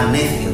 magnesio,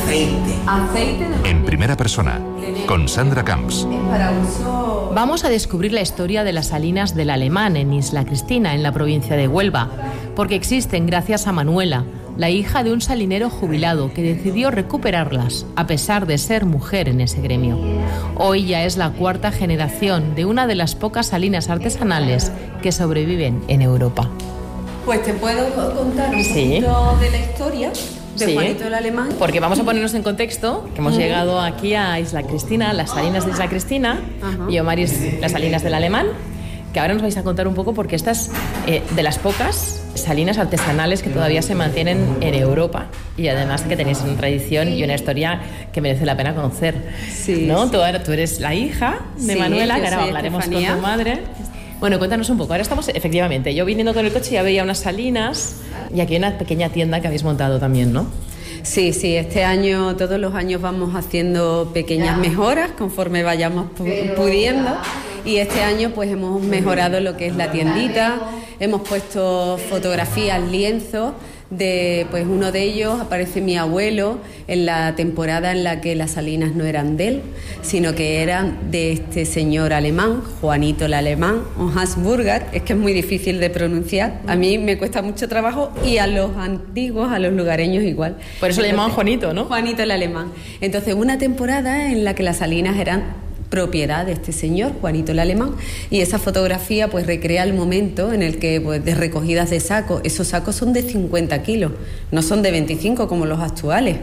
aceite. En primera persona, con Sandra Camps. Vamos a descubrir la historia de las salinas del Alemán en Isla Cristina, en la provincia de Huelva, porque existen gracias a Manuela, la hija de un salinero jubilado que decidió recuperarlas a pesar de ser mujer en ese gremio. Hoy ya es la cuarta generación de una de las pocas salinas artesanales que sobreviven en Europa. Pues te puedo contar un poquito de la historia de Juanito el Alemán. Porque vamos a ponernos en contexto, que hemos llegado aquí a Isla Cristina, las salinas de Isla Cristina, y Omaris, las salinas del Alemán, que ahora nos vais a contar un poco porque estas de las pocas salinas artesanales que todavía se mantienen en Europa y además que tenéis una tradición y una historia que merece la pena conocer. Sí, ¿no? Sí. Tú eres la hija de Manuela, que ahora hablaremos con tu madre. Bueno, cuéntanos un poco. Ahora estamos, efectivamente, yo viniendo con el coche ya veía unas salinas y aquí hay una pequeña tienda que habéis montado también, ¿no? Sí, este año, todos los años vamos haciendo pequeñas mejoras conforme vayamos pudiendo, y este año pues hemos mejorado lo que es la tiendita, hemos puesto fotografías, lienzos, de pues uno de ellos aparece mi abuelo en la temporada en la que las salinas no eran de él, sino que eran de este señor alemán, Juanito el Alemán, o Habsburger, es que es muy difícil de pronunciar, a mí me cuesta mucho trabajo y a los antiguos, a los lugareños igual. Por eso le llamaban Juanito, ¿no? Juanito el Alemán. Entonces, una temporada en la que las salinas eran propiedad de este señor, Juanito el Alemán, y esa fotografía pues recrea el momento en el que pues de recogidas de sacos, esos sacos son de 50 kilos, no son de 25 como los actuales.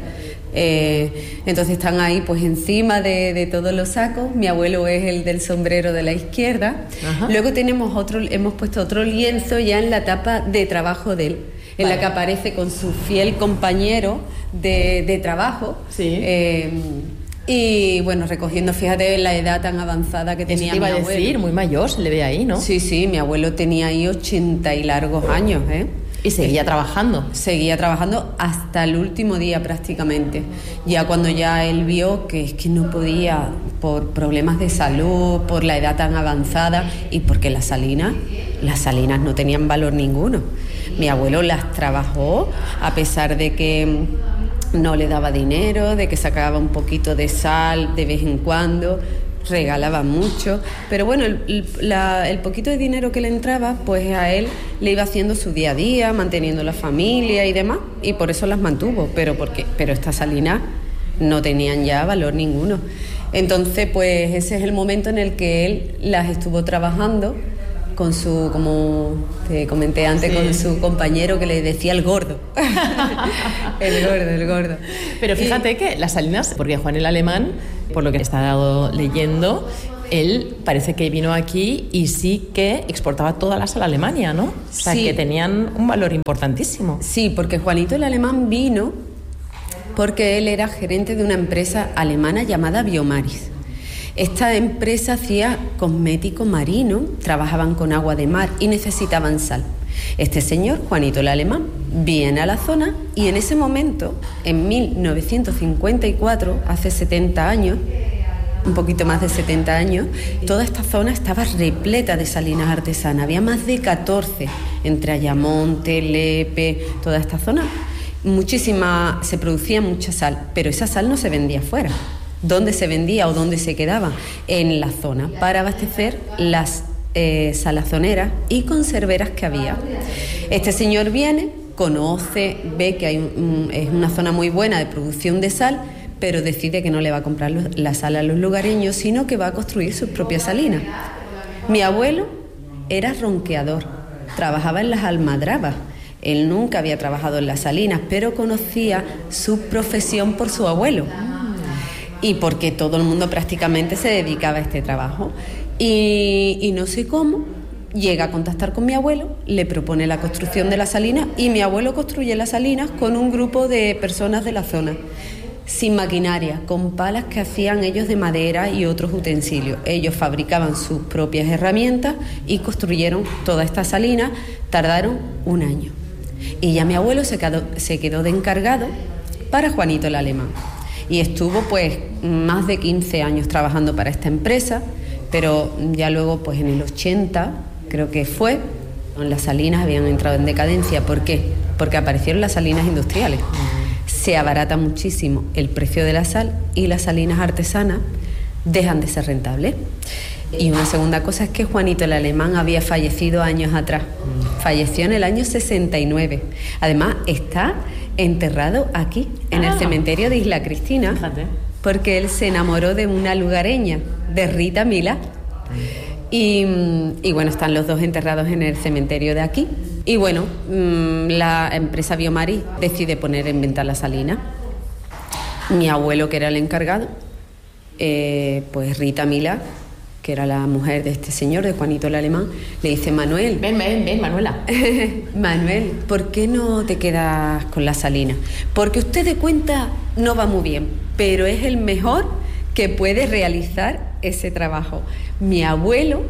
Entonces están ahí pues encima de todos los sacos. Mi abuelo es el del sombrero de la izquierda. Luego hemos puesto otro lienzo ya en la etapa de trabajo de él, en la que aparece con su fiel compañero de trabajo. Y bueno, recogiendo, fíjate la edad tan avanzada que tenía mi abuelo. Eso te iba a decir, muy mayor, se le ve ahí, ¿no? Sí, mi abuelo tenía ahí 80 y largos años, ¿eh? Y seguía trabajando. Seguía trabajando hasta el último día prácticamente. Ya cuando ya él vio que es que no podía, por problemas de salud, por la edad tan avanzada y porque las salinas no tenían valor ninguno. Mi abuelo las trabajó a pesar de que no le daba dinero, de que sacaba un poquito de sal de vez en cuando, regalaba mucho, pero bueno, el poquito de dinero que le entraba, pues a él le iba haciendo su día a día, manteniendo la familia y demás, y por eso las mantuvo, pero estas salinas no tenían ya valor ninguno. Entonces, pues ese es el momento en el que él las estuvo trabajando con su, como te comenté antes, con su compañero que le decía el gordo. el gordo. Pero fíjate que las salinas, porque Juan el Alemán, por lo que he estado leyendo, él parece que vino aquí y sí que exportaba toda la sal a Alemania, ¿no? O sea, que tenían un valor importantísimo. Sí, porque Juanito el Alemán vino porque él era gerente de una empresa alemana llamada Biomaris. Esta empresa hacía cosmético marino, trabajaban con agua de mar y necesitaban sal. Este señor, Juanito el Alemán, viene a la zona y en ese momento, en 1954, hace 70 años, un poquito más de 70 años, toda esta zona estaba repleta de salinas artesanas. Había más de 14, entre Ayamonte, Lepe, toda esta zona. Se producía mucha sal, pero esa sal no se vendía fuera. ¿Dónde se vendía o dónde se quedaba? En la zona, para abastecer las salazoneras y conserveras que había. Este señor viene, conoce, ve que es una zona muy buena de producción de sal, pero decide que no le va a comprar la sal a los lugareños, sino que va a construir sus propias salinas. Mi abuelo era ronqueador, trabajaba en las almadrabas. Él nunca había trabajado en las salinas, pero conocía su profesión por su abuelo. Y porque todo el mundo prácticamente se dedicaba a este trabajo. Y no sé cómo, llega a contactar con mi abuelo, le propone la construcción de las salinas y mi abuelo construye las salinas con un grupo de personas de la zona, sin maquinaria, con palas que hacían ellos de madera y otros utensilios. Ellos fabricaban sus propias herramientas y construyeron todas estas salinas, tardaron 1 año. Y ya mi abuelo se quedó de encargado para Juanito el Alemán. Y estuvo pues más de 15 años trabajando para esta empresa, pero ya luego pues en el 80 creo que fue, las salinas habían entrado en decadencia. ¿Por qué? Porque aparecieron las salinas industriales. se abarata muchísimo el precio de la sal y las salinas artesanas dejan de ser rentables. Y una segunda cosa es que Juanito el Alemán había fallecido años atrás. Falleció en el año 69. Además, está enterrado aquí, en el cementerio de Isla Cristina. Fíjate. Porque él se enamoró de una lugareña, de Rita Milá. Y bueno, están los dos enterrados en el cementerio de aquí. Y bueno, la empresa Biomaris decide poner en venta la salina. Mi abuelo, que era el encargado, pues Rita Milá, que era la mujer de este señor, de Juanito el Alemán, le dice: Manuel, Ven, Manuela. Manuel, ¿por qué no te quedas con la salina? Porque usted de cuenta no va muy bien, pero es el mejor que puede realizar ese trabajo. Mi abuelo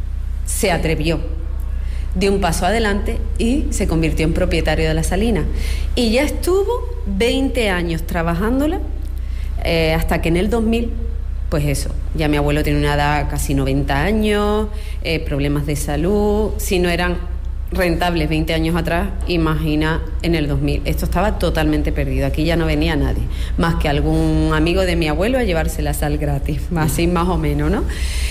se atrevió, dio un paso adelante y se convirtió en propietario de la salina. Y ya estuvo 20 años trabajándola, hasta que en el 2000, pues eso, ya mi abuelo tiene una edad casi 90 años, problemas de salud. Si no eran rentables 20 años atrás, imagina en el 2000. Esto estaba totalmente perdido. Aquí ya no venía nadie, más que algún amigo de mi abuelo a llevarse la sal gratis, así más o menos, ¿no?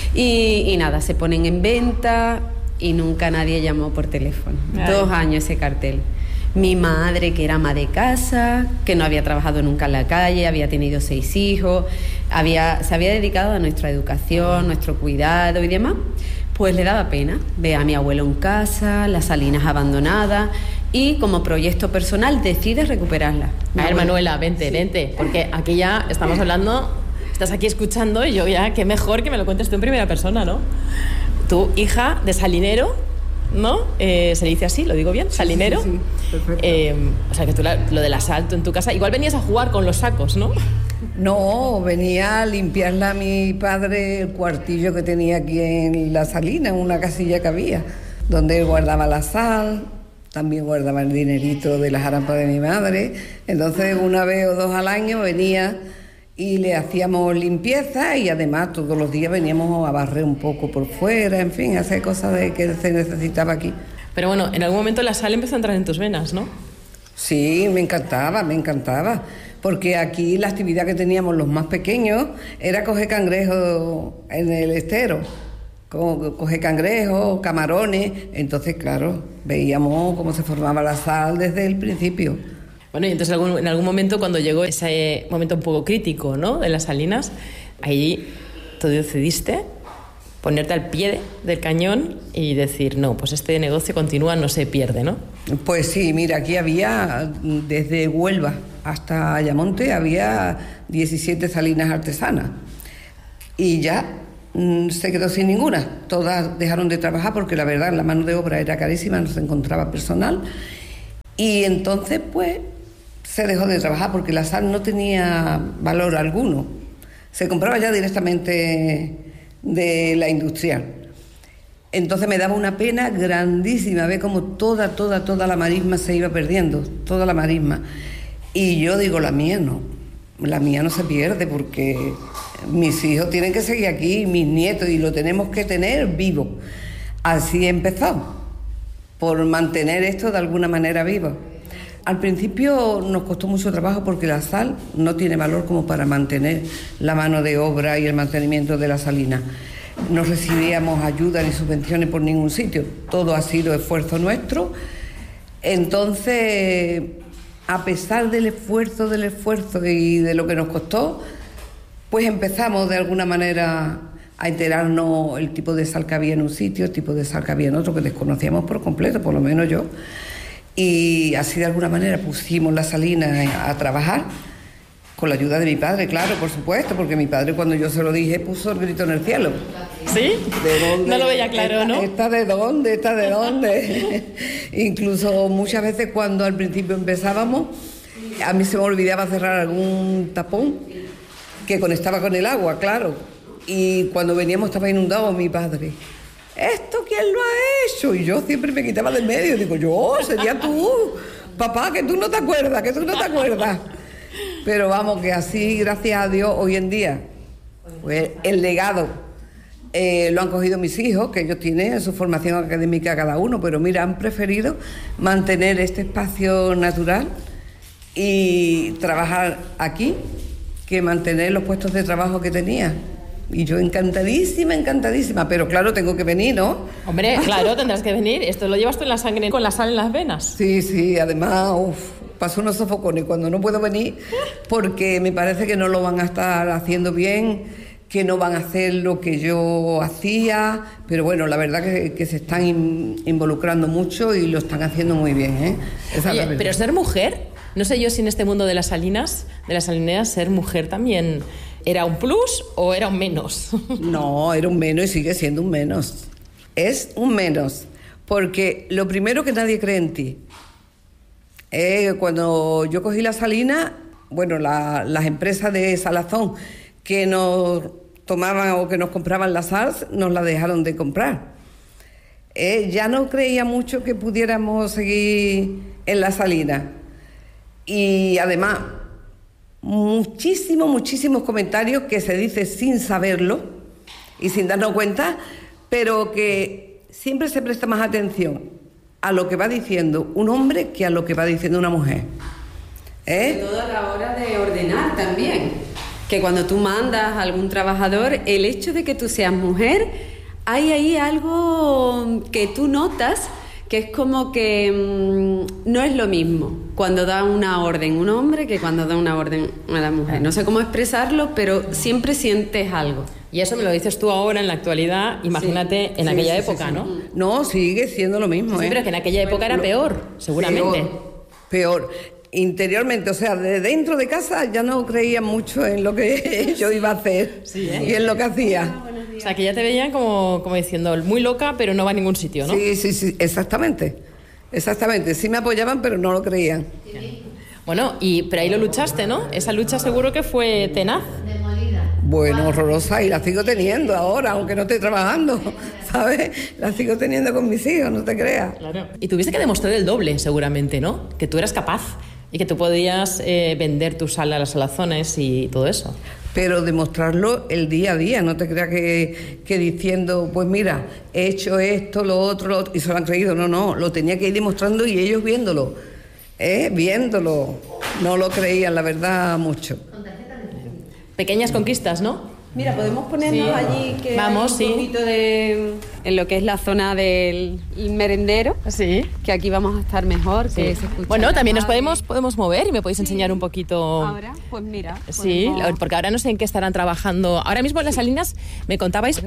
Y nada, se ponen en venta y nunca nadie llamó por teléfono. Ay. 2 años ese cartel. Mi madre, que era ama de casa, que no había trabajado nunca en la calle, había tenido 6 hijos, se había dedicado a nuestra educación, nuestro cuidado y demás, pues le daba pena ver a mi abuelo en casa, las salinas abandonadas, y como proyecto personal decide recuperarla. A ver, Manuela, vente, porque aquí ya estamos hablando, estás aquí escuchando y yo ya, qué mejor que me lo cuentes tú en primera persona, ¿no? Tu hija de salinero, ¿no? Se dice así, lo digo bien, salinero. Sí, perfecto. O sea, que tú lo del asalto en tu casa, igual venías a jugar con los sacos, ¿no? No, venía a limpiarle a mi padre el cuartillo que tenía aquí en la salina, en una casilla que había, donde él guardaba la sal, también guardaba el dinerito de las arampas de mi madre. Entonces, una vez o 2 al año venía y le hacíamos limpieza, y además todos los días veníamos a barrer un poco por fuera, en fin, a hacer cosas que se necesitaba aquí. Pero bueno, en algún momento la sal empezó a entrar en tus venas, ¿no? Sí, me encantaba, porque aquí la actividad que teníamos los más pequeños era coger cangrejos en el estero, coger cangrejos, camarones. Entonces, claro, veíamos cómo se formaba la sal desde el principio. Bueno, y entonces en algún momento, cuando llegó ese momento un poco crítico, ¿no?, de las salinas, ahí tú decidiste ponerte al pie del cañón y decir: no, pues este negocio continúa, no se pierde, ¿no? Pues sí, mira, aquí había, desde Huelva hasta Ayamonte, había 17 salinas artesanas. Y ya se quedó sin ninguna. Todas dejaron de trabajar porque la verdad la mano de obra era carísima, no se encontraba personal. Y entonces, pues, se dejó de trabajar porque la sal no tenía valor alguno. Se compraba ya directamente de la industrial. Entonces me daba una pena grandísima ver cómo toda la marisma se iba perdiendo, toda la marisma. Y yo digo, la mía no se pierde, porque mis hijos tienen que seguir aquí, mis nietos, y lo tenemos que tener vivo. Así empezó, por mantener esto de alguna manera vivo. Al principio nos costó mucho trabajo porque la sal no tiene valor como para mantener la mano de obra y el mantenimiento de la salina. No recibíamos ayuda ni subvenciones por ningún sitio, todo ha sido esfuerzo nuestro. Entonces, a pesar del esfuerzo y de lo que nos costó, pues empezamos de alguna manera a enterarnos el tipo de sal que había en un sitio, el tipo de sal que había en otro, que desconocíamos por completo, por lo menos yo. Y así de alguna manera pusimos la salina a trabajar, con la ayuda de mi padre, claro, por supuesto, porque mi padre, cuando yo se lo dije, puso el grito en el cielo. ¿Sí? ¿De dónde? No lo veía claro, ¿no? ¿Esta de dónde? ¿Esta de dónde? Incluso muchas veces cuando al principio empezábamos, a mí se me olvidaba cerrar algún tapón que conectaba con el agua, claro. Y cuando veníamos estaba inundado mi padre. ¿Esto quién lo ha hecho? Y yo siempre me quitaba del medio. Digo, yo, sería tú, papá, que tú no te acuerdas. Pero vamos, que así, gracias a Dios, hoy en día, pues el legado lo han cogido mis hijos, que ellos tienen su formación académica cada uno, pero mira, han preferido mantener este espacio natural y trabajar aquí que mantener los puestos de trabajo que tenía. Y yo encantadísima, pero claro, tengo que venir, ¿no? Hombre, claro, tendrás que venir. Esto lo llevas tú en la sangre, con la sal en las venas. Sí, además, paso unos sofocones cuando no puedo venir porque me parece que no lo van a estar haciendo bien, que no van a hacer lo que yo hacía, pero bueno, la verdad que se están involucrando mucho y lo están haciendo muy bien, ¿eh? Oye, pero ser mujer, no sé yo si en este mundo de las salinas, de las salineras, ser mujer también ¿era un plus o era un menos? No, era un menos y sigue siendo un menos. Es un menos, porque lo primero que nadie cree en ti. Cuando yo cogí la salina, bueno, las empresas de salazón que nos tomaban o que nos compraban la sal, nos la dejaron de comprar. Ya no creía mucho que pudiéramos seguir en la salina. Y además, muchísimos comentarios que se dice sin saberlo y sin darnos cuenta, pero que siempre se presta más atención a lo que va diciendo un hombre que a lo que va diciendo una mujer. Sobre todo a la hora de ordenar también, que cuando tú mandas a algún trabajador, el hecho de que tú seas mujer, hay ahí algo que tú notas que es como que no es lo mismo cuando da una orden un hombre que cuando da una orden a la mujer. No sé cómo expresarlo, pero siempre sientes algo. Y eso me lo dices tú ahora en la actualidad, imagínate en aquella época, ¿no? No, sigue siendo lo mismo. Sí, pero que en aquella época era peor, seguramente. Peor. Interiormente, o sea, de dentro de casa ya no creía mucho en lo que yo iba a hacer y en lo que hacía. O sea, que ya te veían como diciendo, muy loca, pero no va a ningún sitio, ¿no? Sí, exactamente. Sí me apoyaban, pero no lo creían. Bueno, pero ahí lo luchaste, ¿no? Esa lucha seguro que fue tenaz. Bueno, horrorosa, y la sigo teniendo ahora, aunque no estoy trabajando, ¿sabes? La sigo teniendo con mis hijos, no te creas. Claro. Y tuviste que demostrar el doble, seguramente, ¿no? Que tú eras capaz y que tú podías vender tu sal a las salazones y todo eso. Pero demostrarlo el día a día, no te creas que diciendo, pues mira, he hecho esto, lo otro, y se lo han creído. No, lo tenía que ir demostrando y ellos viéndolo, viéndolo. No lo creían, la verdad, mucho. Pequeñas conquistas, ¿no? Mira, podemos ponernos allí que vamos, hay un poquito de en lo que es la zona del merendero, que aquí vamos a estar mejor, que se escucha. Bueno, también nos podemos mover y me podéis enseñar un poquito. Ahora, pues mira. Sí, porque ahora no sé en qué estarán trabajando. Ahora mismo en las salinas me contabais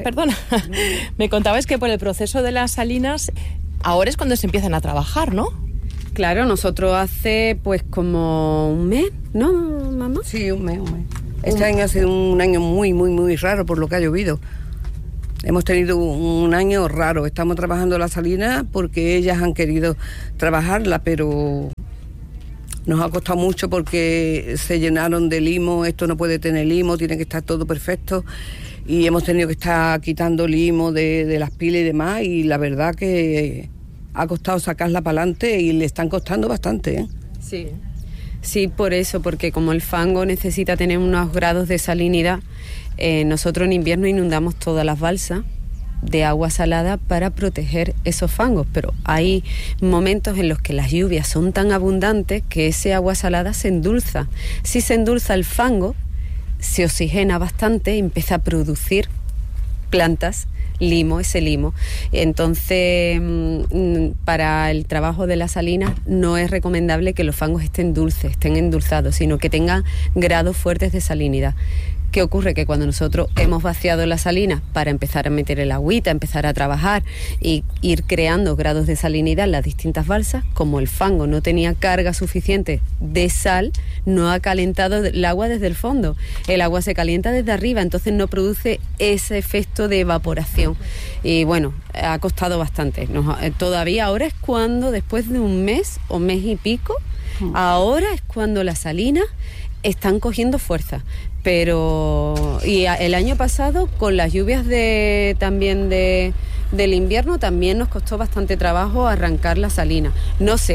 que por el proceso de las salinas ahora es cuando se empiezan a trabajar, ¿no? Claro, nosotros hace pues como un mes, ¿no, mamá? Sí, un mes. Este año ha sido un año muy raro por lo que ha llovido. Hemos tenido un año raro. Estamos trabajando la salina porque ellas han querido trabajarla, pero nos ha costado mucho porque se llenaron de limo. Esto no puede tener limo, tiene que estar todo perfecto. Y hemos tenido que estar quitando limo de las pilas y demás. Y la verdad que ha costado sacarla para adelante y le están costando bastante, ¿eh? Sí, por eso, porque como el fango necesita tener unos grados de salinidad, nosotros en invierno inundamos todas las balsas de agua salada para proteger esos fangos, pero hay momentos en los que las lluvias son tan abundantes que ese agua salada se endulza. Si se endulza el fango, se oxigena bastante y empieza a producir plantas, ese limo. Entonces, para el trabajo de las salinas no es recomendable que los fangos estén endulzados, sino que tengan grados fuertes de salinidad. ¿Qué ocurre? Que cuando nosotros hemos vaciado las salinas para empezar a meter el agüita, empezar a trabajar y ir creando grados de salinidad en las distintas balsas, como el fango no tenía carga suficiente de sal, no ha calentado el agua desde el fondo. El agua se calienta desde arriba, entonces no produce ese efecto de evaporación. Y bueno, ha costado bastante. Todavía ahora es cuando, después de un mes o mes y pico, ahora es cuando las salinas están cogiendo fuerza. Pero el año pasado con las lluvias también del invierno también nos costó bastante trabajo arrancar la salina. No sé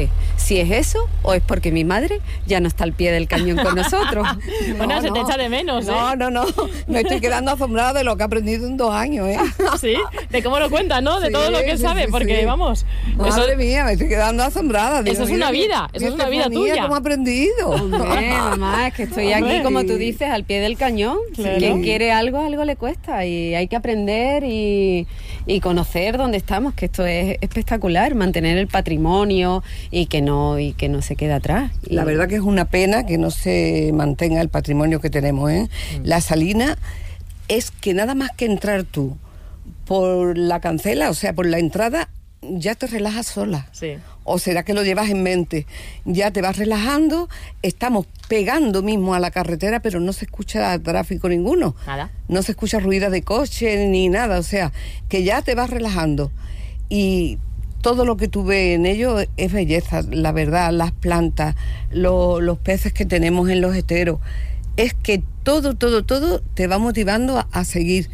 si es eso o es porque mi madre ya no está al pie del cañón con nosotros. Bueno, se te echa de menos, ¿eh? No, me estoy quedando asombrada de lo que he aprendido en 2 años, ¿eh? Sí, de cómo lo cuenta, ¿no? De todo lo que sabe, porque vamos... Madre mía, me estoy quedando asombrada. Eso es una vida, eso es una vida tuya. ¿Cómo he aprendido? Hombre, mamá, es que estoy aquí, como tú dices, al pie del cañón. Claro. Quien quiere algo le cuesta, y hay que aprender y conocer dónde estamos, que esto es espectacular, mantener el patrimonio y que no se quede atrás. La verdad que es una pena que no se mantenga el patrimonio que tenemos, ¿eh? La salina es que nada más que entrar tú por la cancela, o sea, por la entrada, ya te relajas sola. Sí. ¿O será que lo llevas en mente? Ya te vas relajando, estamos pegando mismo a la carretera, pero no se escucha tráfico ninguno. Nada. No se escucha ruido de coche ni nada, o sea, que ya te vas relajando. Y todo lo que tú ves en ello es belleza, la verdad, las plantas, los peces que tenemos en los esteros. Es que todo te va motivando a seguir.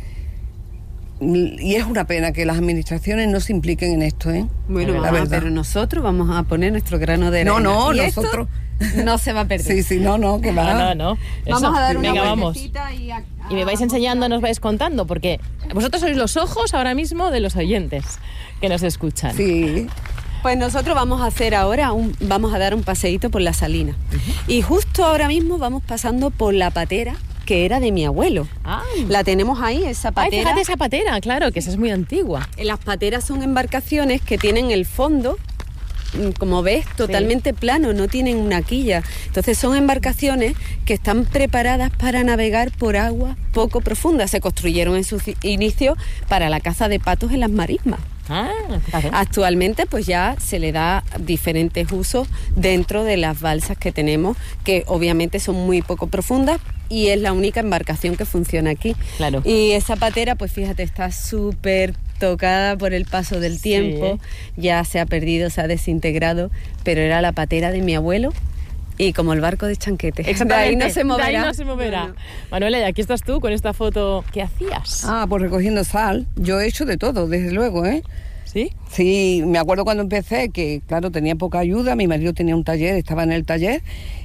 Y es una pena que las administraciones no se impliquen en esto, ¿eh? Bueno, pero nosotros vamos a poner nuestro grano de arena. No, ¿Y nosotros... no se va a perder. Sí, no, que va. No. Vamos a dar una vueltecita y me vais enseñando, nos vais contando, porque vosotros sois los ojos ahora mismo de los oyentes que nos escuchan. Sí. Pues nosotros vamos a hacer ahora, vamos a dar un paseíto por la salina. Y justo ahora mismo vamos pasando por la patera, que era de mi abuelo. La tenemos ahí, esa patera. Fíjate esa patera, claro, que esa es muy antigua. Las pateras son embarcaciones que tienen el fondo, como ves, totalmente plano, no tienen una quilla. Entonces son embarcaciones que están preparadas para navegar por aguas poco profundas. Se construyeron en su inicio para la caza de patos en las marismas. Claro. Actualmente pues ya se le da diferentes usos dentro de las balsas que tenemos, que obviamente son muy poco profundas y es la única embarcación que funciona aquí. Claro. Y esa patera, pues fíjate, está súper tocada por el paso del tiempo, ya se ha perdido, se ha desintegrado, pero era la patera de mi abuelo. Y como el barco de Chanquete. Exactamente. De ahí no se moverá. De ahí no se moverá. Bueno. Manuela, y aquí estás tú con esta foto. ¿Qué hacías? Pues recogiendo sal. Yo he hecho de todo, desde luego, ¿eh? ¿Sí? Sí, me acuerdo cuando empecé que, claro, tenía poca ayuda. Mi marido tenía un taller, estaba en el taller.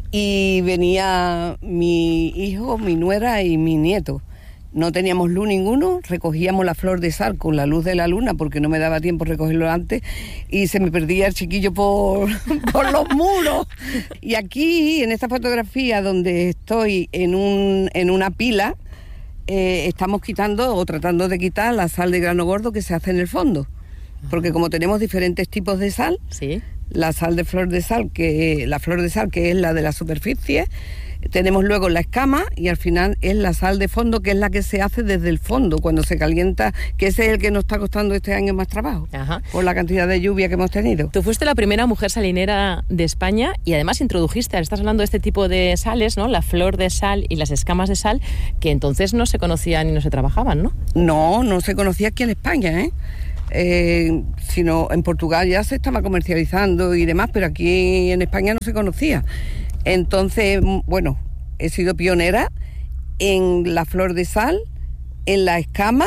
Y venía mi hijo, mi nuera y mi nieto. No teníamos luz ninguno, recogíamos la flor de sal con la luz de la luna porque no me daba tiempo recogerlo antes y se me perdía el chiquillo por los muros. Y aquí, en esta fotografía donde estoy en una pila, estamos quitando o tratando de quitar la sal de grano gordo que se hace en el fondo. Porque como tenemos diferentes tipos de sal, ¿sí? La sal de flor de sal, la flor de sal que es la de la superficie, tenemos luego la escama y al final es la sal de fondo, que es la que se hace desde el fondo cuando se calienta, que ese es el que nos está costando este año más trabajo. Ajá. Por la cantidad de lluvia que hemos tenido. Tú fuiste la primera mujer salinera de España y además introdujiste, estás hablando de este tipo de sales, ¿no? La flor de sal y las escamas de sal, que entonces no se conocían y no se trabajaban, ¿no? No se conocía aquí en España, sino en Portugal ya se estaba comercializando y demás, pero aquí en España no se conocía. Entonces, bueno, he sido pionera en la flor de sal, en la escama,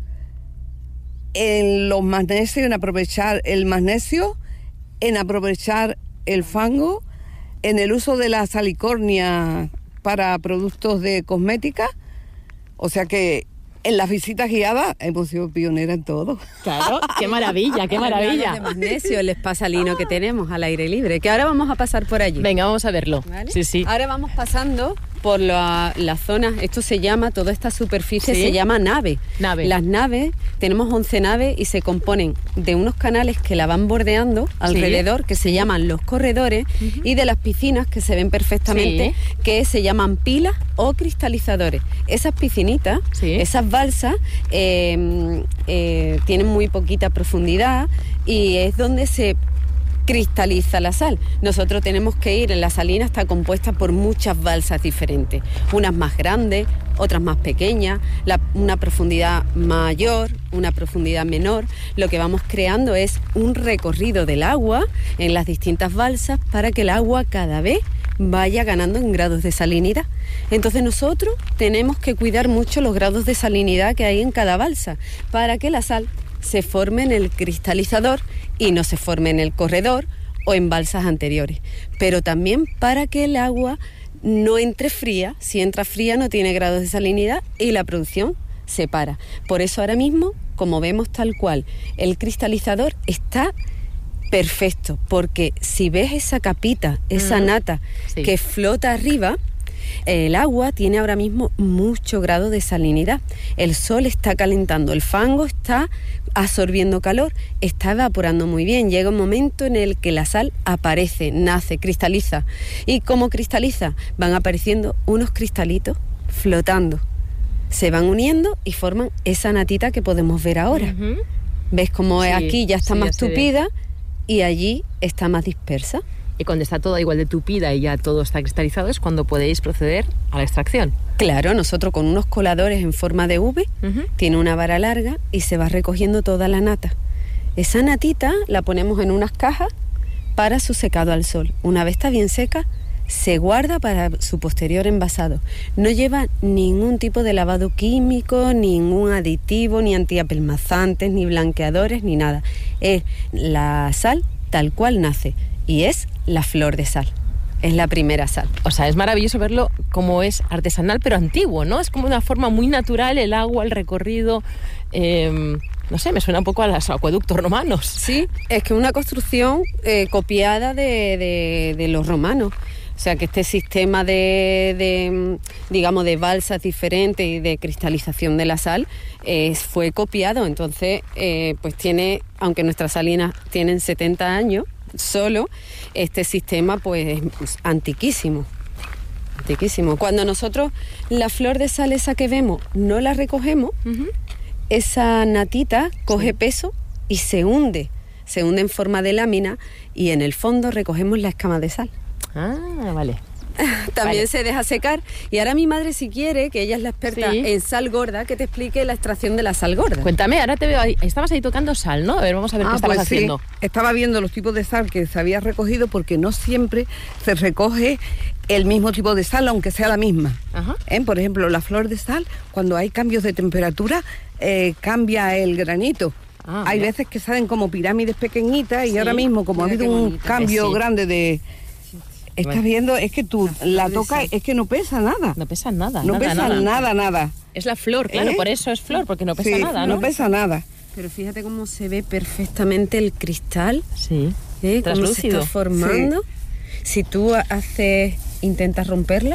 en los magnesios, en aprovechar el magnesio, en aprovechar el fango, en el uso de la salicornia para productos de cosmética. O sea que en las visitas guiadas hemos sido pioneras en todo. Claro, qué maravilla, qué maravilla. De magnesio, el espasalino que tenemos al aire libre, que ahora vamos a pasar por allí. Venga, vamos a verlo. ¿Vale? Sí. Ahora vamos pasando por la zona, esto se llama, toda esta superficie se llama nave. Las naves, tenemos 11 naves y se componen de unos canales que la van bordeando alrededor, que se llaman los corredores, y de las piscinas que se ven perfectamente, que se llaman pilas o cristalizadores. Esas piscinitas, esas balsas, tienen muy poquita profundidad y es donde se cristaliza la sal. Nosotros tenemos que ir, en la salina está compuesta por muchas balsas diferentes, unas más grandes, otras más pequeñas, una profundidad mayor, una profundidad menor. Lo que vamos creando es un recorrido del agua en las distintas balsas para que el agua cada vez vaya ganando en grados de salinidad. Entonces nosotros tenemos que cuidar mucho los grados de salinidad que hay en cada balsa para que la sal se forme en el cristalizador y no se forme en el corredor o en balsas anteriores, pero también para que el agua no entre fría. Si entra fría no tiene grados de salinidad y la producción se para. Por eso ahora mismo, como vemos tal cual, el cristalizador está perfecto, porque si ves esa capita, esa nata que flota arriba, el agua tiene ahora mismo mucho grado de salinidad. El sol está calentando, el fango está absorbiendo calor, está evaporando muy bien. Llega un momento en el que la sal aparece, nace, cristaliza. ¿Y cómo cristaliza? Van apareciendo unos cristalitos flotando. Se van uniendo y forman esa natita que podemos ver ahora. ¿Ves cómo aquí ya está más tupida y allí está más dispersa? Y cuando está toda igual de tupida y ya todo está cristalizado es cuando podéis proceder a la extracción. Claro, nosotros con unos coladores en forma de V, tiene una vara larga y se va recogiendo toda la nata. Esa natita la ponemos en unas cajas para su secado al sol. Una vez está bien seca, se guarda para su posterior envasado. No lleva ningún tipo de lavado químico, ningún aditivo, ni antiapelmazantes, ni blanqueadores, ni nada. Es la sal tal cual nace y es la flor de sal. Es la primera sal. O sea, es maravilloso verlo como es artesanal, pero antiguo, ¿no? Es como una forma muy natural, el agua, el recorrido. No sé, me suena un poco a los acueductos romanos. Sí, es que una construcción copiada de los romanos. O sea, que este sistema digamos, de balsas diferentes y de cristalización de la sal fue copiado. Entonces, pues tiene, aunque nuestras salinas tienen 70 años, solo este sistema pues es antiquísimo. Cuando nosotros la flor de sal esa que vemos no la recogemos, esa natita coge peso y se hunde en forma de lámina y en el fondo recogemos la escama de sal. Ah, vale. También se deja secar. Y ahora mi madre, si quiere, que ella es la experta en sal gorda, que te explique la extracción de la sal gorda. Cuéntame, ahora te veo ahí. Estabas ahí tocando sal, ¿no? A ver, vamos a ver qué estabas haciendo. Sí. Estaba viendo los tipos de sal que se había recogido, porque no siempre se recoge el mismo tipo de sal, aunque sea la misma. Por ejemplo, la flor de sal, cuando hay cambios de temperatura, cambia el granito. Hay veces que salen como pirámides pequeñitas y ahora mismo, como ha habido un cambio grande de... Estás viendo, es que tú la tocas, es que no pesa nada. No pesa nada. No pesa nada. Es la flor, claro, por eso es flor, porque no pesa nada, ¿no? No pesa nada. Pero fíjate cómo se ve perfectamente el cristal. Sí. Cómo se está formando. Si tú intentas romperla,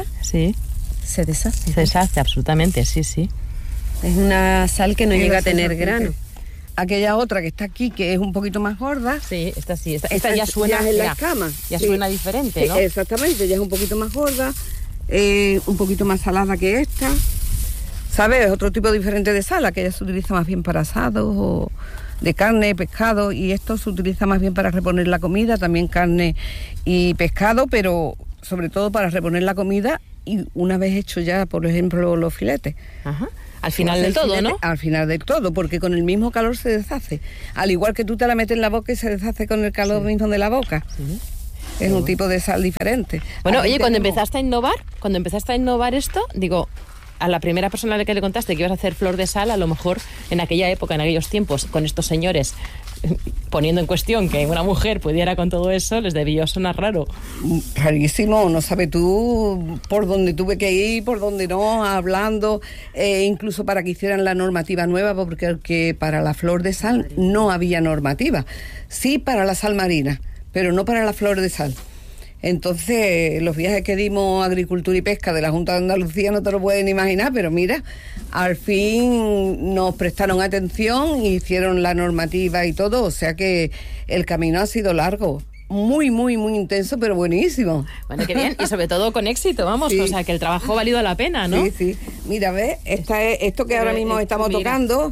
se deshace. Se deshace, absolutamente, sí. Es una sal que no llega a tener grano. Aquella otra que está aquí, que es un poquito más gorda. Sí, esta ya suena... Ya es la escama. Ya suena diferente, ¿no? Exactamente, ya es un poquito más gorda, un poquito más salada que esta. ¿Sabes? Es otro tipo diferente de sal, que ella se utiliza más bien para asados o de carne, pescado, y esto se utiliza más bien para reponer la comida, también carne y pescado, pero sobre todo para reponer la comida y una vez hecho ya, por ejemplo, los filetes. Al final del todo, ¿no? Al final del todo, porque con el mismo calor se deshace. Al igual que tú te la metes en la boca y se deshace con el calor mismo de la boca. Es un tipo de sal diferente. Bueno, oye, cuando empezaste a innovar esto, digo, a la primera persona a la que le contaste que ibas a hacer flor de sal, a lo mejor en aquella época, en aquellos tiempos, con estos señores poniendo en cuestión que una mujer pudiera con todo eso, les debió sonar raro. Rarísimo, no sabes tú por dónde tuve que ir, por dónde no, hablando, incluso para que hicieran la normativa nueva, porque para la flor de sal no había normativa. Sí para la sal marina, pero no para la flor de sal. Entonces, los viajes que dimos a Agricultura y Pesca de la Junta de Andalucía no te lo pueden imaginar, pero mira, al fin nos prestaron atención y hicieron la normativa y todo, o sea que el camino ha sido largo. Muy, muy, muy intenso, pero buenísimo. Bueno, qué bien, y sobre todo con éxito, vamos, o sea que el trabajo ha valido la pena, ¿no? Sí. Mira, ¿ves? Esto que ahora mismo estamos tocando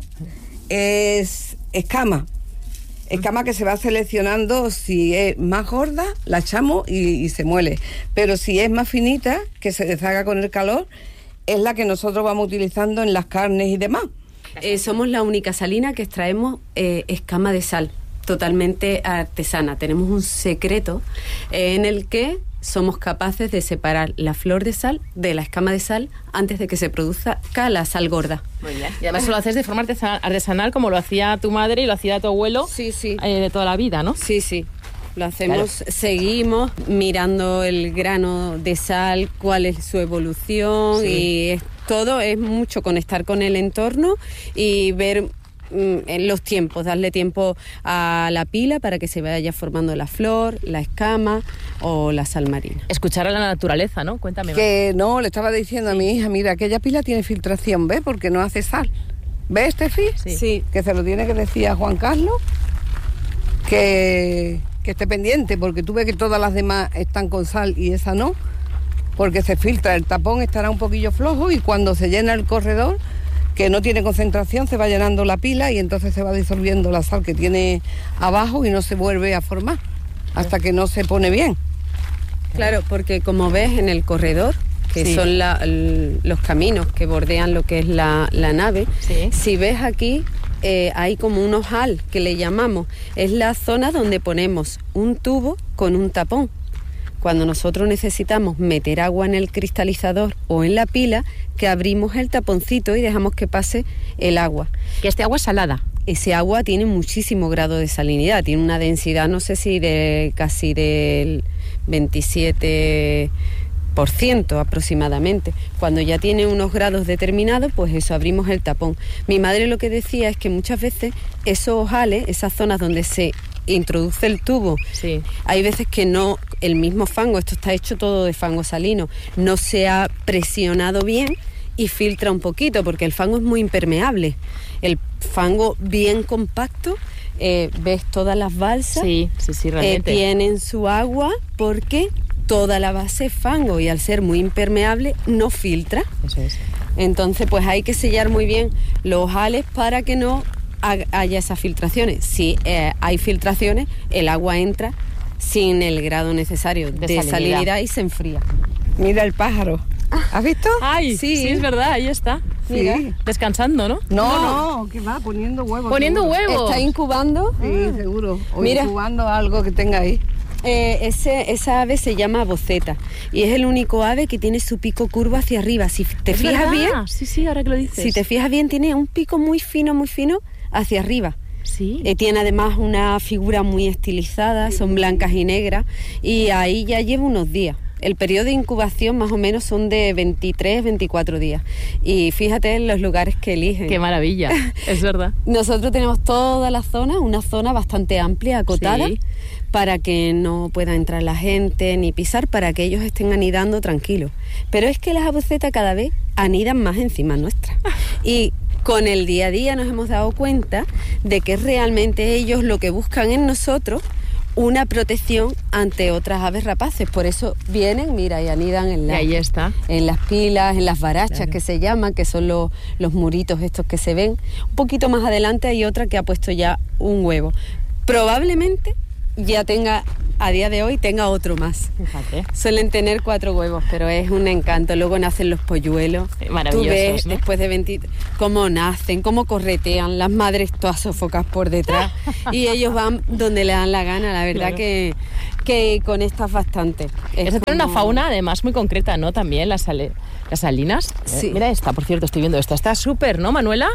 es escama. Escama que se va seleccionando, si es más gorda, la echamos y se muele. Pero si es más finita, que se deshaga con el calor, es la que nosotros vamos utilizando en las carnes y demás. Somos la única salina que extraemos escama de sal, totalmente artesana. Tenemos un secreto en el que somos capaces de separar la flor de sal de la escama de sal antes de que se produzca la sal gorda. Muy bien. Y además lo haces de forma artesanal como lo hacía tu madre y lo hacía tu abuelo de toda la vida, ¿no? Sí. Lo hacemos, claro. Seguimos mirando el grano de sal, cuál es su evolución, y todo es mucho conectar con el entorno y ver en los tiempos, darle tiempo a la pila para que se vaya formando la flor, la escama o la sal marina. Escuchar a la naturaleza, ¿no? Cuéntame. Que no, le estaba diciendo a mi hija, mira, aquella pila tiene filtración, ¿ves? Porque no hace sal. ¿Ves, Tefi? Sí. Que se lo tiene que decir a Juan Carlos, que esté pendiente, porque tú ves que todas las demás están con sal y esa no, porque se filtra, el tapón estará un poquillo flojo y cuando se llena el corredor, que no tiene concentración, se va llenando la pila y entonces se va disolviendo la sal que tiene abajo y no se vuelve a formar hasta que no se pone bien. Claro, porque como ves en el corredor, que son los caminos que bordean lo que es la nave, si ves aquí hay como un ojal que le llamamos, es la zona donde ponemos un tubo con un tapón. Cuando nosotros necesitamos meter agua en el cristalizador o en la pila, que abrimos el taponcito y dejamos que pase el agua. Que este agua es salada. Ese agua tiene muchísimo grado de salinidad, tiene una densidad, no sé si de casi del 27% aproximadamente. Cuando ya tiene unos grados determinados, pues eso, abrimos el tapón. Mi madre lo que decía es que muchas veces esos ojales, esas zonas donde se introduce el tubo, hay veces que no, el mismo fango, esto está hecho todo de fango salino, no se ha presionado bien y filtra un poquito, porque el fango es muy impermeable. El fango bien compacto, ves todas las balsas, realmente. Tienen su agua porque toda la base es fango y al ser muy impermeable no filtra. Eso es. Entonces pues hay que sellar muy bien los ojales para que no haya esas filtraciones. Si hay filtraciones, el agua entra sin el grado necesario de salinidad y se enfría. Mira el pájaro. ¿Has visto? Ay, sí, es verdad, ahí está. Mira, descansando, ¿no? No, que va poniendo huevos. Poniendo huevos. Está incubando. Sí, seguro. O incubando algo que tenga ahí. Esa ave se llama boceta y es el único ave que tiene su pico curvo hacia arriba. Si te fijas bien, sí, ahora que lo dices. Si te fijas bien, tiene un pico muy fino hacia arriba. Sí. Tiene además una figura muy estilizada, son blancas y negras y ahí ya lleva unos días. El periodo de incubación más o menos son de 23, 24 días. Y fíjate en los lugares que eligen. ¡Qué maravilla! Es verdad. Nosotros tenemos toda la zona, una zona bastante amplia, acotada, para que no pueda entrar la gente ni pisar, para que ellos estén anidando tranquilos. Pero es que las abucetas cada vez anidan más encima nuestra. Y con el día a día nos hemos dado cuenta de que realmente ellos lo que buscan en nosotros una protección ante otras aves rapaces. Por eso vienen, mira, y anidan en ahí está. En las pilas, en las barachas, que se llaman, que son los muritos estos que se ven. Un poquito más adelante hay otra que ha puesto ya un huevo. Probablemente ya tenga, a día de hoy, tenga otro más. Fíjate. Suelen tener 4 huevos, pero es un encanto. Luego nacen los polluelos. Maravillosos, tú ves, ¿no? Después de 20, cómo nacen, cómo corretean, las madres todas sofocas por detrás y ellos van donde le dan la gana. La verdad que conectas bastante. Tiene una fauna además muy concreta, ¿no? También las salinas. Sí. Mira esta, por cierto, estoy viendo esta. Está súper, ¿no, Manuela?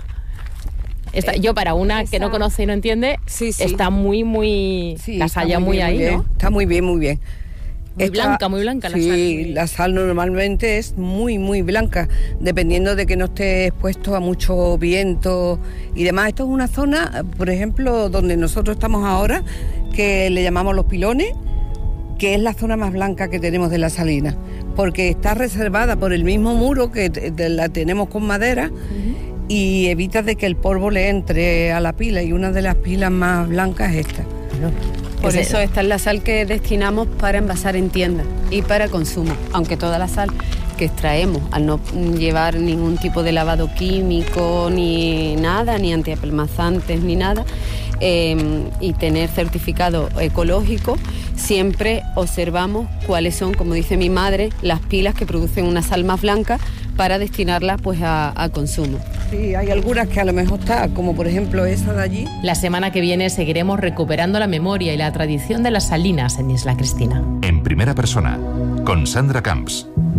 Yo para una que no conoce y no entiende, está muy la sal ya muy ahí, ¿no? Está muy bien, muy bien. Muy blanca la sal. Sí, la sal normalmente es muy blanca, dependiendo de que no esté expuesto a mucho viento y demás. Esto es una zona, por ejemplo, donde nosotros estamos ahora, que le llamamos Los Pilones, que es la zona más blanca que tenemos de la salina, porque está reservada por el mismo muro que la tenemos con madera. Y evita de que el polvo le entre a la pila, y una de las pilas más blancas es esta. Por eso esta es la sal que destinamos para envasar en tiendas y para consumo, aunque toda la sal que extraemos, al no llevar ningún tipo de lavado químico ni nada, ni antiapelmazantes ni nada, y tener certificado ecológico, siempre observamos cuáles son, como dice mi madre, las pilas que producen una sal más blanca para destinarlas pues a consumo. Sí, hay algunas que a lo mejor está, como por ejemplo esa de allí. La semana que viene seguiremos recuperando la memoria y la tradición de las salinas en Isla Cristina. En primera persona, con Sandra Camps.